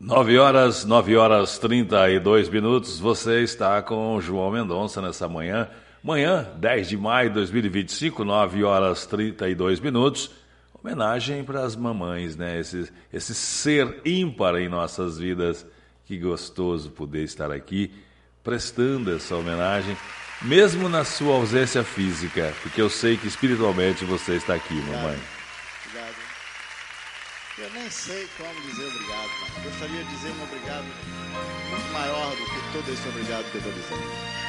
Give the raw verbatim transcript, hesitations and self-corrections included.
Nove horas, nove horas trinta e dois minutos. Você está com o João Mendonça nessa manhã. Manhã, dez de maio de dois mil e vinte e cinco, nove horas trinta e dois minutos. Homenagem para as mamães, né? Esse, esse ser ímpar em nossas vidas. Que gostoso poder estar aqui prestando essa homenagem, mesmo na sua ausência física, porque eu sei que espiritualmente você está aqui, mamãe. Obrigado. Eu nem sei como dizer obrigado, mas gostaria de dizer um obrigado muito maior do que todo esse obrigado que eu estou dizendo.